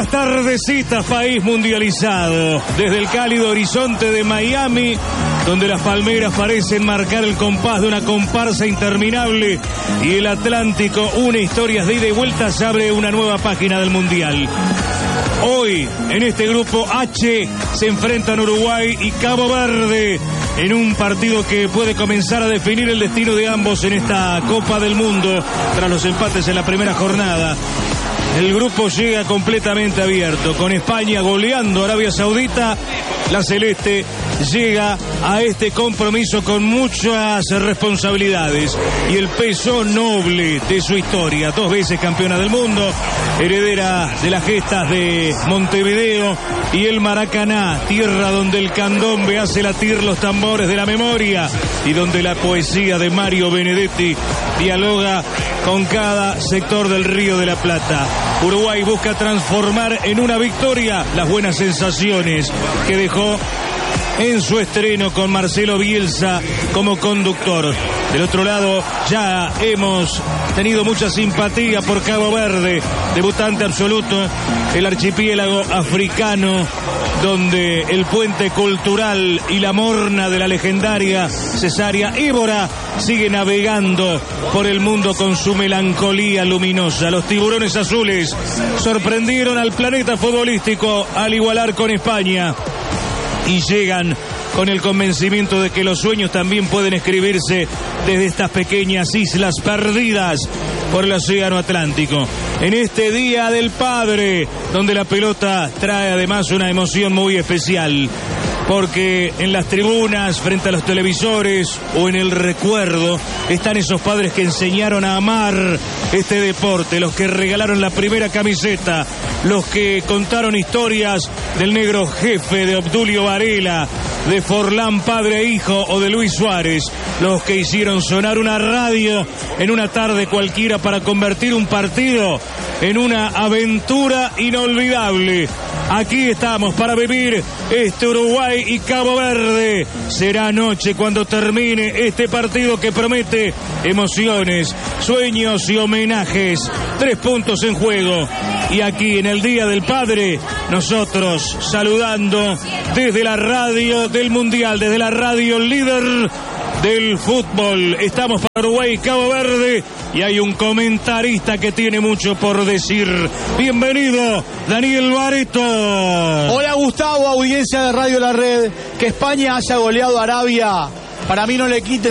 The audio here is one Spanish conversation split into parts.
Buenas tardecitas, país mundializado. Desde el cálido horizonte de Miami, donde las palmeras parecen marcar el compás de una comparsa interminable, y el Atlántico une historias de ida y vuelta, se abre una nueva página del Mundial. Hoy, en este grupo H, se enfrentan Uruguay y Cabo Verde en un partido que puede comenzar a definir el destino de ambos en esta Copa del Mundo tras los empates en la primera jornada. El grupo llega completamente abierto, con España goleando a Arabia Saudita. La Celeste llega a este compromiso con muchas responsabilidades y el peso noble de su historia. 2 veces campeona del mundo, heredera de las gestas de Montevideo y el Maracaná, tierra donde el candombe hace latir los tambores de la memoria y donde la poesía de Mario Benedetti dialoga con cada sector del Río de la Plata. Uruguay busca transformar en una victoria las buenas sensaciones que dejó en su estreno con Marcelo Bielsa como conductor. Del otro lado, ya hemos tenido mucha simpatía por Cabo Verde, debutante absoluto, el archipiélago africano, donde el puente cultural y la morna de la legendaria Cesárea Évora sigue navegando por el mundo con su melancolía luminosa. Los tiburones azules sorprendieron al planeta futbolístico al igualar con España y llegan con el convencimiento de que los sueños también pueden escribirse desde estas pequeñas islas perdidas por el océano Atlántico. En este Día del Padre, donde la pelota trae además una emoción muy especial, porque en las tribunas, frente a los televisores o en el recuerdo, están esos padres que enseñaron a amar este deporte, los que regalaron la primera camiseta, los que contaron historias del negro jefe, de Obdulio Varela, de Forlán padre e hijo o de Luis Suárez, los que hicieron sonar una radio en una tarde cualquiera para convertir un partido en una aventura inolvidable. Aquí estamos para vivir este Uruguay y Cabo Verde. Será noche cuando termine este partido que promete emociones, sueños y homenajes. 3 puntos en juego. Y aquí en el Día del Padre, nosotros saludando desde la radio del Mundial, desde la radio líder del fútbol. Estamos para Uruguay y Cabo Verde y hay un comentarista que tiene mucho por decir. Bienvenido, Daniel Bareto. Hola Gustavo, audiencia de Radio La Red. Que España haya goleado a Arabia, para mí no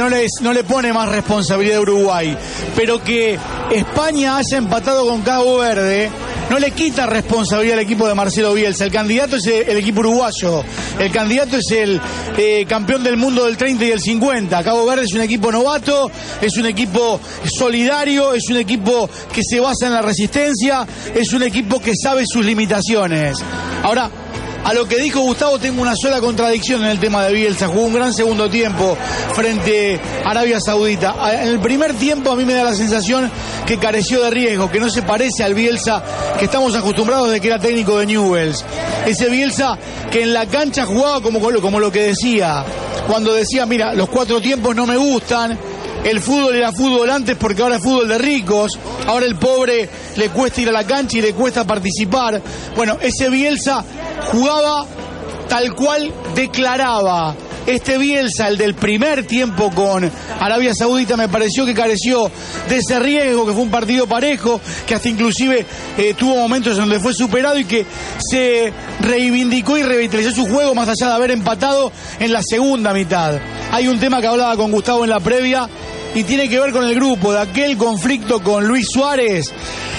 le pone más responsabilidad a Uruguay. Pero que España haya empatado con Cabo Verde no le quita responsabilidad al equipo de Marcelo Bielsa. El candidato es el equipo uruguayo. El candidato es el campeón del mundo del 30 y del 50. Cabo Verde es un equipo novato, es un equipo solidario, es un equipo que se basa en la resistencia, es un equipo que sabe sus limitaciones. Ahora, a lo que dijo Gustavo, tengo una sola contradicción en el tema de Bielsa. Jugó un gran segundo tiempo frente a Arabia Saudita. En el primer tiempo a mí me da la sensación que careció de riesgo, que no se parece al Bielsa que estamos acostumbrados de que era técnico de Newell's. Ese Bielsa que en la cancha jugaba como lo que decía. Cuando decía, mira, los 4 tiempos no me gustan. El fútbol era fútbol antes porque ahora es fútbol de ricos. Ahora el pobre le cuesta ir a la cancha y le cuesta participar. Bueno, ese Bielsa jugaba tal cual declaraba. Este Bielsa, el del primer tiempo con Arabia Saudita, me pareció que careció de ese riesgo, que fue un partido parejo, que hasta inclusive tuvo momentos en donde fue superado y que se reivindicó y revitalizó su juego más allá de haber empatado en la segunda mitad. Hay un tema que hablaba con Gustavo en la previa y tiene que ver con el grupo, de aquel conflicto con Luis Suárez.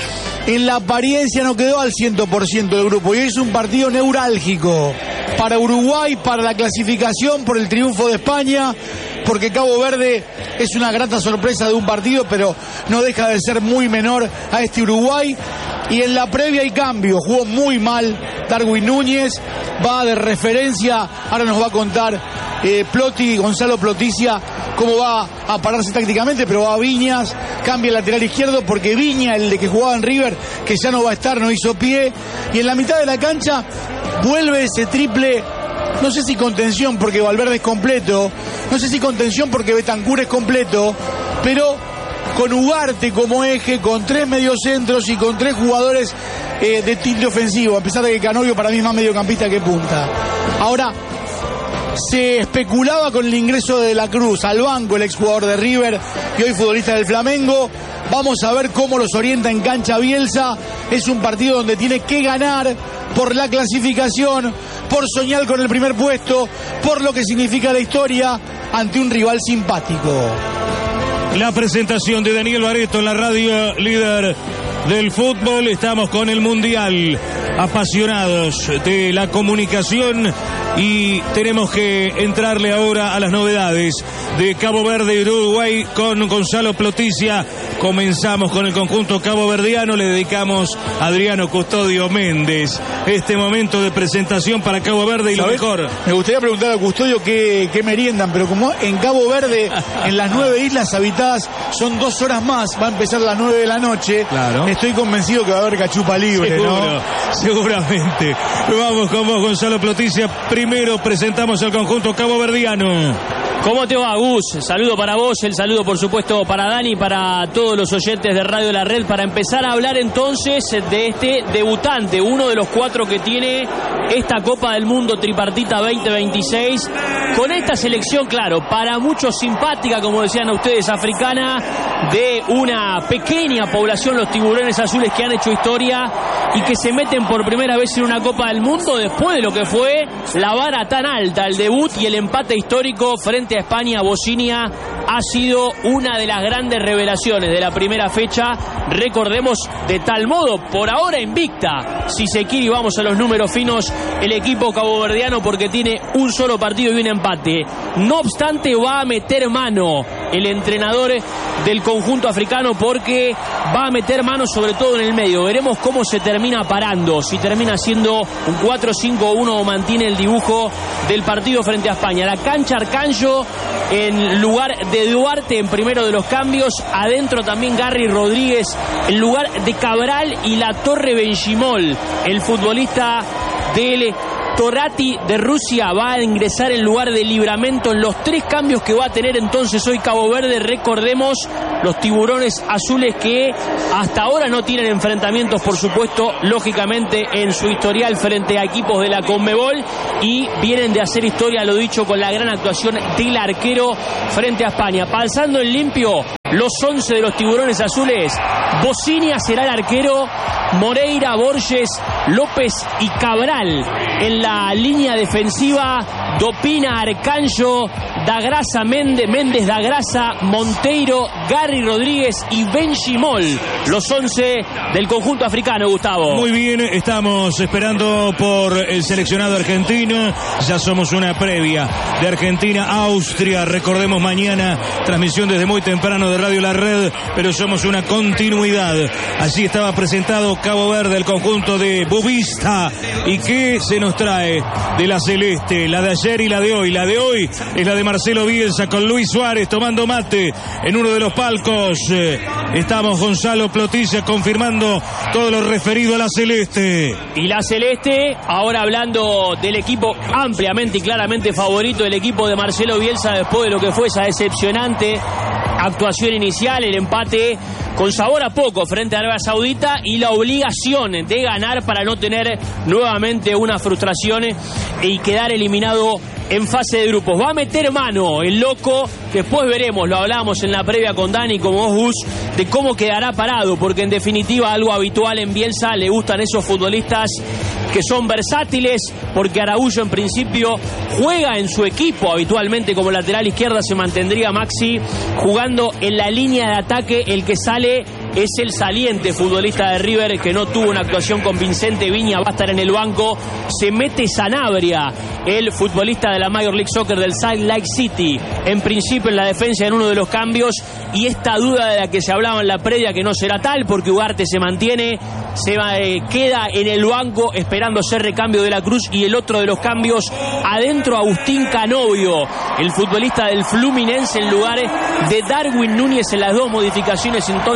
En la apariencia no quedó al 100% del grupo y es un partido neurálgico para Uruguay, para la clasificación, por el triunfo de España, porque Cabo Verde es una grata sorpresa de un partido, pero no deja de ser muy menor a este Uruguay. Y en la previa hay cambio, jugó muy mal Darwin Núñez, va de referencia, ahora nos va a contar Gonzalo Ploticia cómo va a pararse tácticamente, pero va a Viñas, cambia el lateral izquierdo porque Viña, el de que jugaba en River, que ya no va a estar, no hizo pie, y en la mitad de la cancha vuelve ese triple, no sé si contención porque Valverde es completo, no sé si contención porque Bentancur es completo, pero con Ugarte como eje, con 3 mediocentros y con 3 jugadores de tinte ofensivo, a pesar de que Canovio para mí es más mediocampista que punta. Ahora, se especulaba con el ingreso de La Cruz al banco, el exjugador de River y hoy futbolista del Flamengo. Vamos a ver cómo los orienta en cancha Bielsa. Es un partido donde tiene que ganar por la clasificación, por soñar con el primer puesto, por lo que significa la historia ante un rival simpático. La presentación de Daniel Baretto en la radio líder del fútbol. Estamos con el Mundial, apasionados de la comunicación, y tenemos que entrarle ahora a las novedades de Cabo Verde y Uruguay con Gonzalo Ploticia. Comenzamos con el conjunto caboverdiano, le dedicamos a Adriano Custodio Méndez este momento de presentación para Cabo Verde y lo mejor. Me gustaría preguntar a Custodio qué meriendan, pero como en Cabo Verde, en las 9 islas habitadas, son 2 horas más, va a empezar a las 9 de la noche. Claro. Estoy convencido que va a haber cachupa libre, seguro, ¿no? Seguramente. Vamos con vos, Gonzalo Ploticia. Primero presentamos al conjunto caboverdiano. ¿Cómo te va, Gus? Saludo para vos, el saludo por supuesto para Dani, para todos los oyentes de Radio La Red, para empezar a hablar entonces de este debutante, uno de los 4 que tiene esta Copa del Mundo tripartita 2026, con esta selección, claro, para muchos simpática, como decían ustedes, africana, de una pequeña población, los tiburones azules, que han hecho historia y que se meten por primera vez en una Copa del Mundo después de lo que fue la vara tan alta, el debut y el empate histórico frente a España. Bosnia ha sido una de las grandes revelaciones de la primera fecha, recordemos, de tal modo, por ahora invicta, si se quiere, y vamos a los números finos, el equipo caboverdiano, porque tiene un solo partido y un empate. No obstante, va a meter mano el entrenador del conjunto africano, porque va a meter mano sobre todo en el medio. Veremos cómo se termina parando, si termina siendo un 4-5-1 o mantiene el dibujo del partido frente a España. La cancha Arcanjo en lugar de Duarte en primero de los cambios, adentro también Garry Rodríguez en lugar de Cabral, y la Torre Benchimol, el futbolista del Torati de Rusia, va a ingresar en lugar de Livramento en los 3 cambios que va a tener entonces hoy Cabo Verde. Recordemos, los tiburones azules que hasta ahora no tienen enfrentamientos, por supuesto, lógicamente, en su historial frente a equipos de la Conmebol, y vienen de hacer historia, lo dicho, con la gran actuación del arquero frente a España. Pasando en limpio los 11 de los tiburones azules: Bocinia será el arquero, Moreira, Borges, López y Cabral en la línea defensiva, Dopina, Arcanjo, Dagrasa, Méndez, Dagrasa, Monteiro, Garry Rodríguez y Benchimol, los 11 del conjunto africano, Gustavo. Muy bien, estamos esperando por el seleccionado argentino. Ya somos una previa de Argentina-Austria. Recordemos, mañana transmisión desde muy temprano de Radio La Red, pero somos una continuidad. Allí estaba presentado Cabo Verde, el conjunto de Bubista. ¿Y qué se nos trae de la celeste? La de ayer y la de hoy. La de hoy es la de Marcelo Bielsa, con Luis Suárez tomando mate en uno de los palcos. Estamos, Gonzalo Ploticia, confirmando todo lo referido a la celeste. Y la celeste, ahora hablando del equipo ampliamente y claramente favorito, del equipo de Marcelo Bielsa, después de lo que fue esa decepcionante actuación inicial, el empate con sabor a poco frente a Arabia Saudita y la obligación de ganar para no tener nuevamente una frustración y quedar eliminado en fase de grupos. Va a meter mano el loco, después veremos, lo hablábamos en la previa con Dani, como vos, Gus, de cómo quedará parado, porque en definitiva algo habitual en Bielsa, le gustan esos futbolistas que son versátiles, porque Araújo en principio juega en su equipo habitualmente como lateral izquierda, se mantendría Maxi jugando en la línea de ataque. El que sale es el saliente futbolista de River, que no tuvo una actuación convincente, Viña va a estar en el banco. Se mete Sanabria, el futbolista de la Major League Soccer del Salt Lake City, en principio en la defensa en uno de los cambios, y esta duda de la que se hablaba en la previa, que no será tal porque Ugarte se mantiene, queda en el banco esperando ser recambio de la Cruz, y el otro de los cambios adentro, Agustín Canovio, el futbolista del Fluminense, en lugar de Darwin Núñez, en las 2 modificaciones entonces que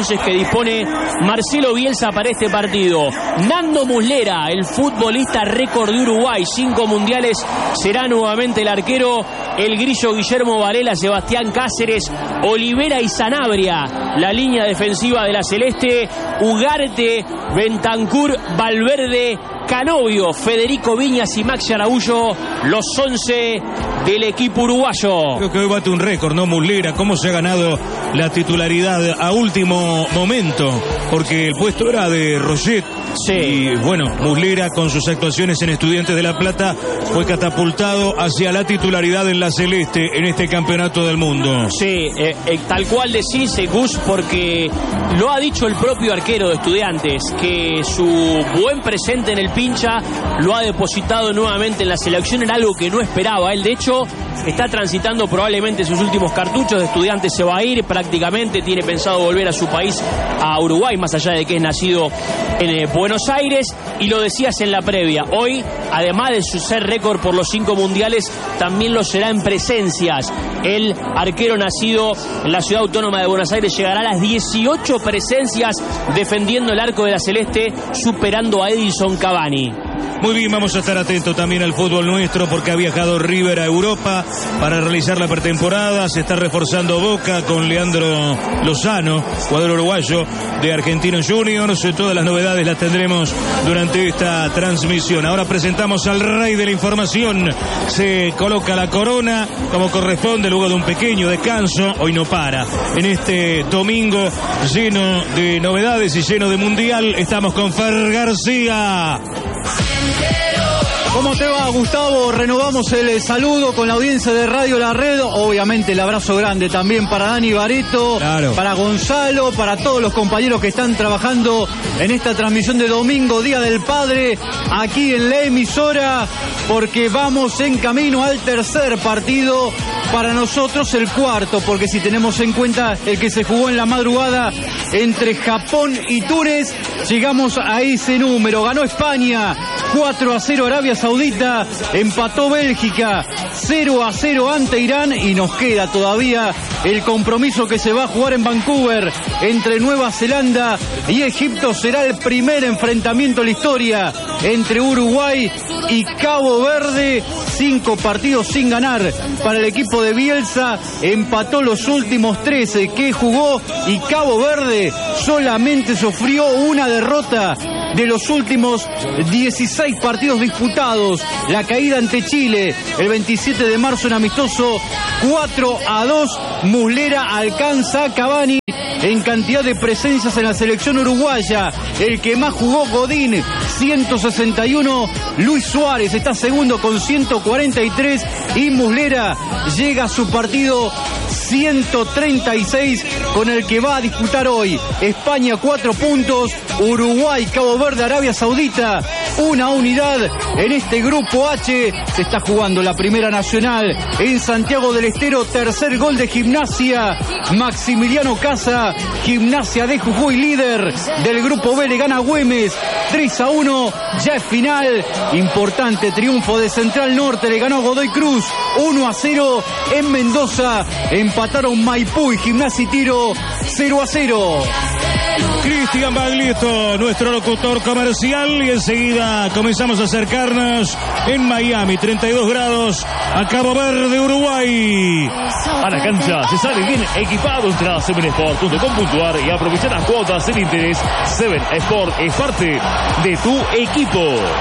dispone Marcelo Bielsa para este partido. Nando Muslera, el futbolista récord de Uruguay, 5 mundiales, será nuevamente el arquero. El Grillo Guillermo Varela, Sebastián Cáceres, Olivera y Sanabria, la línea defensiva de la Celeste. Ugarte, Bentancur, Valverde, Canovio, Federico Viñas y Maxi Araújo, los 11 del equipo uruguayo. Creo que hoy bate un récord, ¿no? Muslera, cómo se ha ganado la titularidad a último momento, porque el puesto era de Roget. Sí. Y bueno, Muslera con sus actuaciones en Estudiantes de La Plata fue catapultado hacia la titularidad en la Celeste en este campeonato del mundo. Sí, tal cual decís, Gus, porque lo ha dicho el propio arquero de Estudiantes, que su buen presente en el pincha lo ha depositado nuevamente en la selección, en algo que no esperaba. Él, de hecho, está transitando probablemente sus últimos cartuchos. De Estudiantes se va a ir prácticamente, tiene pensado volver a su país, a Uruguay, más allá de que es nacido en Buenos Aires. Y lo decías en la previa, hoy, además de su ser récord por los 5 mundiales, también lo será en presencias. El arquero nacido en la ciudad autónoma de Buenos Aires llegará a las 18 presencias defendiendo el arco de la Celeste, superando a Edinson Cavani. Muy bien, vamos a estar atentos también al fútbol nuestro, porque ha viajado River a Europa para realizar la pretemporada. Se está reforzando Boca con Leandro Lozano, jugador uruguayo de Argentinos Juniors. Todas las novedades las tendremos durante esta transmisión. Ahora presentamos al rey de la información. Se coloca la corona como corresponde luego de un pequeño descanso. Hoy no para. En este domingo lleno de novedades y lleno de mundial, estamos con Fer García. ¿Cómo te va, Gustavo? Renovamos el saludo con la audiencia de Radio La Red. Obviamente el abrazo grande también para Dani Bareto, claro, para Gonzalo, para todos los compañeros que están trabajando en esta transmisión de domingo, Día del Padre, aquí en la emisora, porque vamos en camino al tercer partido. Para nosotros el cuarto, porque si tenemos en cuenta el que se jugó en la madrugada entre Japón y Túnez, llegamos a ese número. Ganó España 4-0 Arabia Saudita, empató Bélgica 0-0 ante Irán, y nos queda todavía el compromiso que se va a jugar en Vancouver entre Nueva Zelanda y Egipto. Será el primer enfrentamiento en la historia entre Uruguay y Cabo Verde. 5 partidos sin ganar para el equipo de Bielsa, empató los últimos 13 que jugó, y Cabo Verde solamente sufrió una derrota de los últimos 16 partidos disputados. La caída ante Chile el 27 de marzo en amistoso 4-2. Muslera alcanza a Cavani en cantidad de presencias en la selección uruguaya. El que más jugó, Godín, 161. Luis Suárez está segundo con 143. Y Muslera llega a su partido 136, con el que va a disputar hoy. España 4 puntos, Uruguay, Cabo Verde, Arabia Saudita 1 unidad. En este grupo H se está jugando la Primera Nacional en Santiago del Estero. Tercer gol de Gimnasia, Maximiliano Casa. Gimnasia de Jujuy, líder del grupo B, le gana Güemes 3-1. Ya es final. Importante triunfo de Central Norte, le ganó Godoy Cruz 1-0 en Mendoza. Empataron Maipú y Gimnasia y Tiro 0-0. Cristian Baglietto, nuestro locutor comercial, y enseguida comenzamos a acercarnos en Miami, 32 grados, a Cabo Verde, Uruguay. A la cancha se sale bien equipado. Entra a 7sport.com.ar y aprovecha las cuotas sin interés. 7 Sport es parte de tu equipo.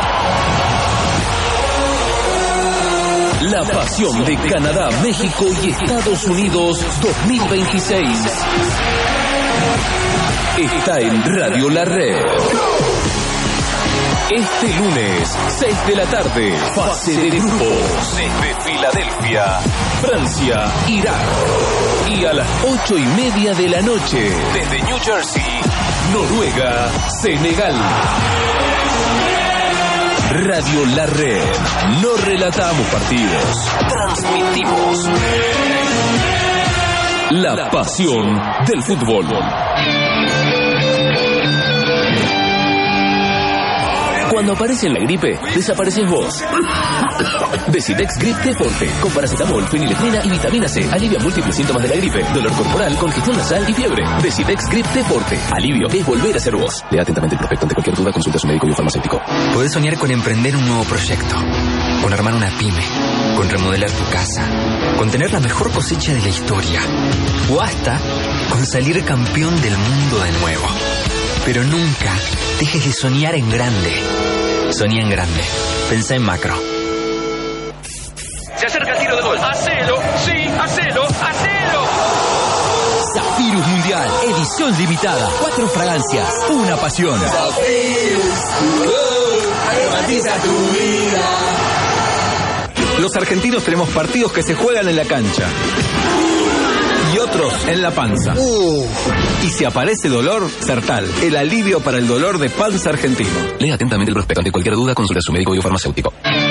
La pasión de Canadá, México y Estados Unidos 2026 está en Radio La Red. Este lunes, 6 de la tarde, fase de grupos desde Filadelfia, Francia, Irak. Y a las 8:30 de la noche, desde New Jersey, Noruega, Senegal. Radio La Red. No relatamos partidos, transmitimos la pasión del fútbol. Cuando aparece la gripe, desapareces vos. Decidex Grip T Forte, con paracetamol, fenilefrina y vitamina C. Alivia múltiples síntomas de la gripe, dolor corporal, congestión nasal y fiebre. Decidex Grip T Forte. Alivio es volver a ser vos. Lea atentamente el prospecto. Ante cualquier duda, consulta a su médico y farmacéutico. Podés soñar con emprender un nuevo proyecto, con armar una pyme, con remodelar tu casa, con tener la mejor cosecha de la historia, o hasta con salir campeón del mundo de nuevo. Pero nunca dejes de soñar en grande. Soñá en grande. Pensá en macro. Se acerca el tiro de gol. ¡Hacelo! ¡Sí! ¡Hacelo! ¡Hacelo! Zafirus Mundial, edición limitada. 4 fragancias, una pasión. Zafirus, aromatiza tu vida. Los argentinos tenemos partidos que se juegan en la cancha y otros en la panza. Y si aparece dolor, Sertal, el alivio para el dolor de panza argentino. Lea atentamente el prospecto. Ante cualquier duda, consulta a su médico y farmacéutico.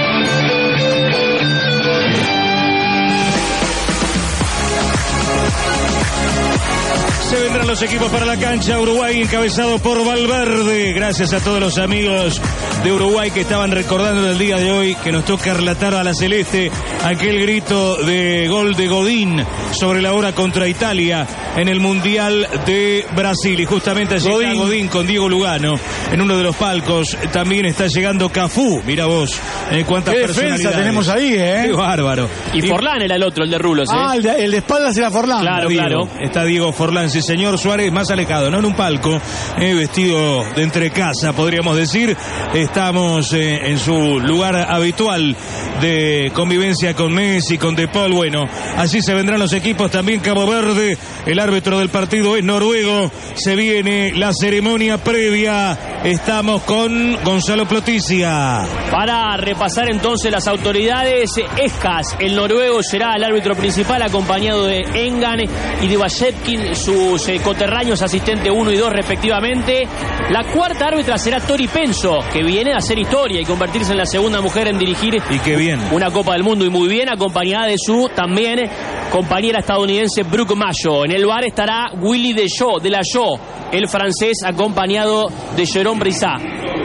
Se vendrán los equipos para la cancha. Uruguay encabezado por Valverde. Gracias a todos los amigos de Uruguay que estaban recordando en el día de hoy que nos toca relatar a la Celeste aquel grito de gol de Godín sobre la hora contra Italia en el Mundial de Brasil. Y justamente allí está Godín con Diego Lugano en uno de los palcos. También está llegando Cafú. Mira vos, cuántas qué personalidades defensa tenemos ahí, Qué bárbaro. Y Forlán era el otro, el de Rulos. Ah, el de espaldas era Forlán. Claro, claro. Está Diego Forlán, sí señor. Suárez más alejado, no en un palco, vestido de entrecasa, podríamos decir. Estamos en su lugar habitual de convivencia con Messi, con De Paul. Bueno, así se vendrán los equipos. También Cabo Verde, el árbitro del partido es noruego. Se viene la ceremonia previa. Estamos con Gonzalo Plotizia. Para repasar entonces las autoridades, Eskas, el noruego, será el árbitro principal, acompañado de Engan y de Vajetkin, sus coterráneos, asistente 1 y 2 respectivamente. La cuarta árbitra será Tori Penso, que viene a hacer historia y convertirse en la segunda mujer en dirigir y qué bien. Una Copa del Mundo, y muy bien, acompañada de su también compañera estadounidense Brooke Mayo. En el bar estará Willy Delayo, el francés, acompañado de Jérôme Brissat.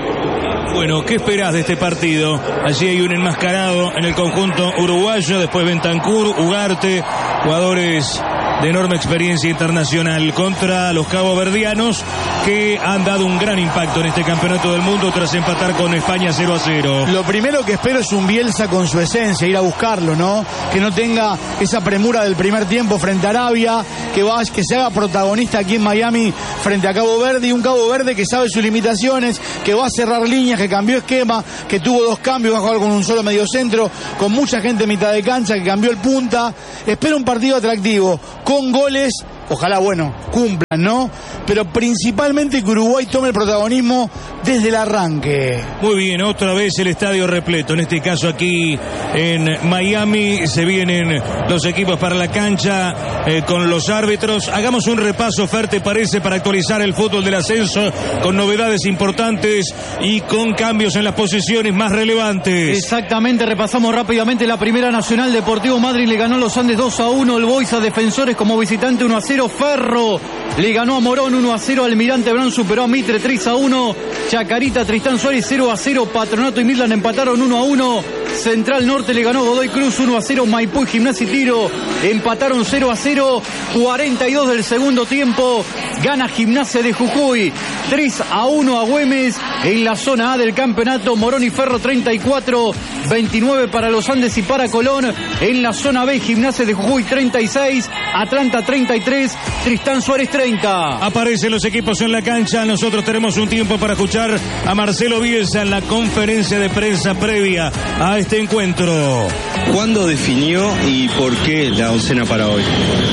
Bueno, ¿qué esperás de este partido? Allí hay un enmascarado en el conjunto uruguayo, después Bentancur, Ugarte, jugadores de enorme experiencia internacional contra los caboverdianos que han dado un gran impacto en este campeonato del mundo tras empatar con España 0-0. Lo primero que espero es un Bielsa con su esencia, ir a buscarlo, ¿no? Que no tenga esa premura del primer tiempo frente a Arabia, que se haga protagonista aquí en Miami frente a Cabo Verde, y un Cabo Verde que sabe sus limitaciones, que va a cerrar líneas, que cambió esquema, que tuvo 2 cambios, va a jugar con un solo mediocentro, con mucha gente en mitad de cancha, que cambió el punta. Espero un partido atractivo, con goles, ojalá, bueno, cumplan, ¿no? Pero principalmente que Uruguay tome el protagonismo desde el arranque. Muy bien, otra vez el estadio repleto, en este caso aquí en Miami. Se vienen los equipos para la cancha con los árbitros. Hagamos un repaso, Fer, ¿te parece? Para actualizar el fútbol del ascenso con novedades importantes y con cambios en las posiciones más relevantes. Exactamente, repasamos rápidamente la Primera Nacional. Deportivo Madrid le ganó a los Andes 2-1, el Boys a Defensores como visitante 1-0, Ferro le ganó a Morón 1-0, Almirante Brown superó a Mitre 3-1, Chacarita Tristán Suárez 0-0, Patronato y Midland empataron 1-1, Central Norte le ganó a Godoy Cruz 1-0, Maipú y Gimnasia y Tiro empataron 0-0, 42 del segundo tiempo, gana Gimnasia de Jujuy 3-1 a Güemes en la zona A del campeonato. Morón y Ferro 34, 29 para los Andes y para Colón. En la zona B, Gimnasia de Jujuy 36, Atlanta 33, Tristán Suárez 30. Aparecen los equipos en la cancha. Nosotros tenemos un tiempo para escuchar a Marcelo Bielsa en la conferencia de prensa previa a este encuentro. ¿Cuándo definió y por qué la oncena para hoy?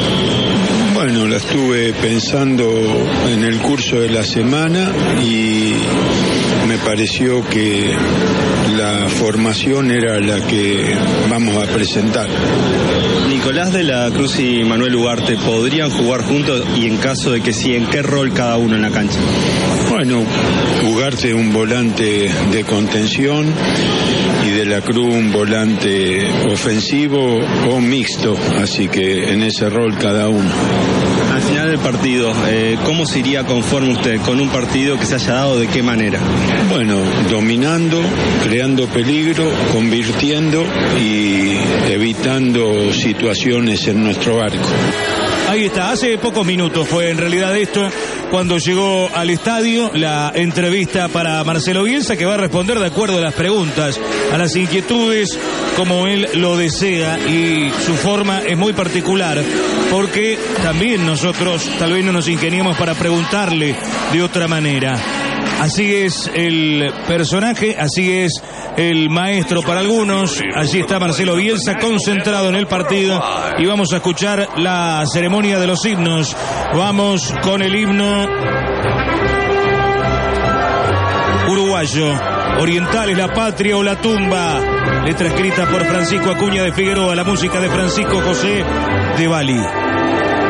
Bueno, la estuve pensando en el curso de la semana y me pareció que la formación era la que vamos a presentar. Nicolás de la Cruz y Manuel Ugarte, ¿podrían jugar juntos? Y en caso de que sí, ¿en qué rol cada uno en la cancha? Bueno, Ugarte un volante de contención y De la Cruz un volante ofensivo o mixto, así que en ese rol cada uno. Al final del partido, ¿cómo se iría conforme usted con un partido que se haya dado? ¿De qué manera? Bueno, dominando, creando peligro, convirtiendo y evitando situaciones en nuestro arco. Ahí está, hace pocos minutos fue en realidad esto, cuando llegó al estadio, la entrevista para Marcelo Bielsa, que va a responder de acuerdo a las preguntas, a las inquietudes, como él lo desea, y su forma es muy particular, porque también nosotros tal vez no nos ingeniamos para preguntarle de otra manera. Así es el personaje, así es el maestro para algunos. Allí está Marcelo Bielsa concentrado en el partido y vamos a escuchar la ceremonia de los himnos. Vamos con el himno uruguayo. Oriental es la patria o la tumba. Letra escrita por Francisco Acuña de Figueroa, la música de Francisco José de Bali.